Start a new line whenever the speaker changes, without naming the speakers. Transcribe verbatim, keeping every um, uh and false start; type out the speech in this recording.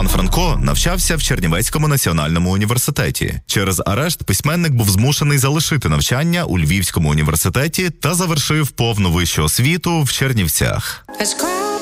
Франко навчався в Чернівецькому національному університеті. Через арешт письменник був змушений залишити навчання у Львівському університеті та завершив повну вищу освіту в Чернівцях.